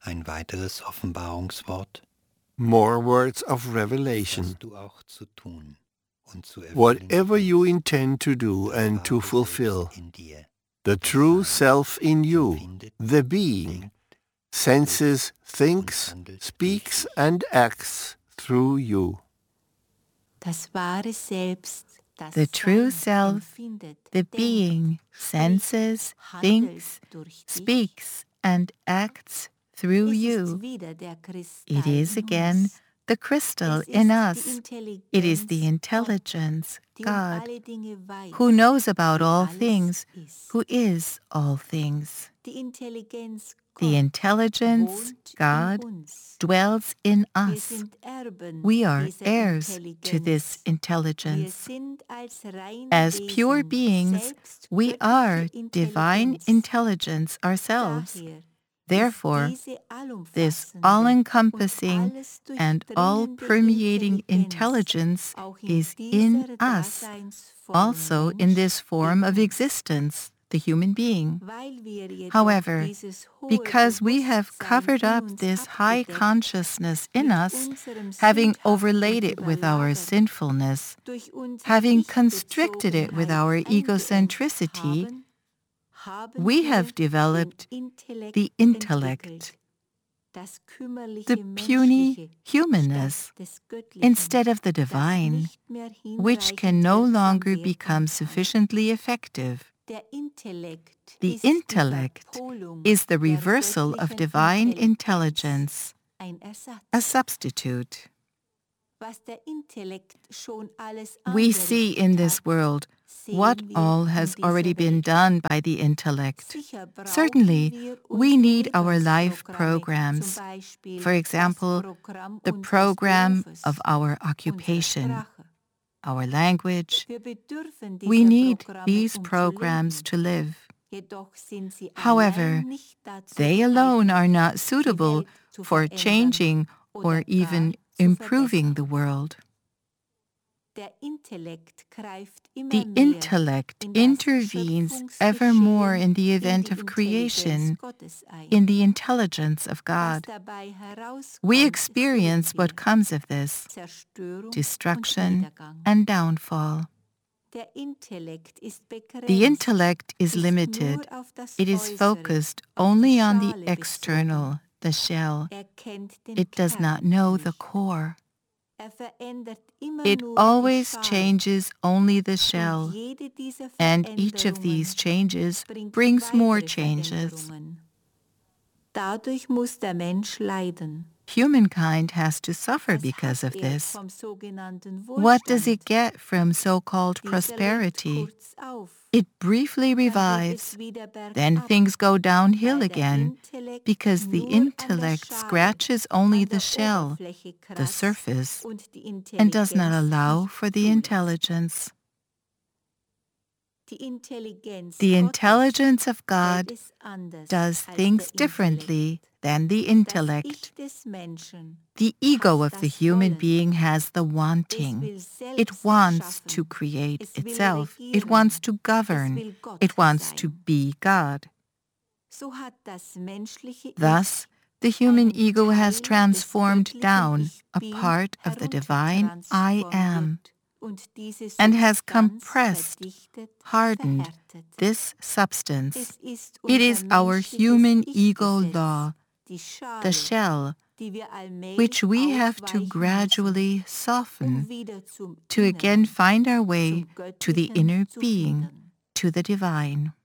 Ein weiteres Offenbarungswort, More words of das revelation. hast du auch zu tun und zu erfüllen Whatever you suchst, intend to do das and to wahre fulfill, Selbst in dir, the das true Sein, self in you, empfindet, the being, denkt, senses, ist thinks, und handelt durch speaks, dich. and acts through you. Das wahre Selbst, das The true Sein self, empfindet, the denkt, being, spricht, senses, handelt thinks, durch dich. speaks, and acts through Es you. ist wieder der Kristall It is in again uns. the crystal Es in ist die us. It is the Intelligenz intelligence, Gottes, die God, alle Dinge weiß, who knows about die all alles things, ist. who is all things. Die Intelligenz The Gott intelligence, wohnt God, in uns. dwells in Wir us. sind Erben We are dieser heirs to this Intelligenz. Wir intelligence. sind als reine As pure Wesen beings, selbst we göttliche are divine Intelligenz. intelligence ourselves. Daher Therefore, ist diese this allumfassende all-encompassing und alles and durchdringende all-permeating intelligence auch is dieser in us, Daseinsform also in this Mensch form in of uns. existence, the human being. Weil wir jedoch However, dieses hohe because we have Bewusstsein covered in up uns this high abgedeckt, consciousness in mit us, unserem having sündhaften overlaid it with our Überlagert, sinfulness, durch unsere having constricted it with our Ich-Bezogenheit egocentricity, haben we wir have developed den Intellekt the intellect, entwickelt, das kümmerliche the puny Menschliche humanness, statt des Göttlichen, instead of the das divine, nicht mehr which hinreichend can no wirksam longer wirken become kann. sufficiently effective. Der Intellekt The ist die intellect Verpolung is the der reversal of göttlichen divine Intelligenz, intelligence, ein Ersatz. a substitute. Was der Intellekt schon alles We see in this angerichtet world hat, what sehen wir all in has dieser already been Welt. done by the intellect. Sicher brauchen Certainly, wir we unsere need our life Lebensprogramme, programs, zum Beispiel for example, das Programm the unseres program Berufes, of our unsere occupation, Sprache. our language. Wir bedürfen We dieser need Programme, these zu programs leben. to live. Jedoch sind sie However, allein nicht dazu they alone geeignet, are not die suitable Welt zu for verändern changing oder or gar even zu improving verbessern. the world. Der Intellekt greift immer The mehr intellect in das intervenes ever more Schöpfungsgeschehen, in the in event die of Intelligenz creation, Gottes ein. in the intelligence of Was God. dabei herauskommt, We experience sehen what wir. comes of this, Zerstörung und destruction Niedergang. and downfall. Der Intellekt ist begrenzt, The intellect is ist limited. nur auf das It is Äußere, focused auf die only on the Schale external, the shell. bezogen. Er kennt den It does not Kern know the nicht. core. Er verändert immer It nur always die Schale. changes only the Und shell, jede dieser and each of these Veränderungen changes bringt brings more weitere changes. Veränderungen. Dadurch muss der Mensch leiden. Humankind has to suffer Was because hat of er this. vom sogenannten What does it Wohlstand? get from so-called Dieser lebt prosperity? kurz auf, It briefly dann geht revives, es wieder then bergab, things go downhill weil der again, Intellekt because the nur an der intellect Schale, scratches only an the der shell, Oberfläche the kratzt surface, und die and does not Intelligenz allow nicht for the zulässt. intelligence. Die Intelligenz The Gottes intelligence of hält God es anders does als things der differently Intellekt. than the Das intellect. Ich des Menschen The ego hat of the das human Wollen. being has the Es wanting. will It selbst wants to schaffen. create Es will itself. It regieren. wants to Es govern. will Gott It wants to sein. be God. So hat das menschliche Thus, Ich the human einen ego has Teil des transformed göttlichen down Ich a Bin part of the divine I am heruntertransformiert und diese and has Substanz compressed, verdichtet, hardened verhärtet. this substance. Es ist It unser is our menschliches human ego Ich-Gesetz, law, die the Schale, shell, die wir allmählich which we have to aufweichen gradually müssen, soften wieder zum to again Inneren, find our way zum to the Göttlichen inner zu being, finden. to the divine.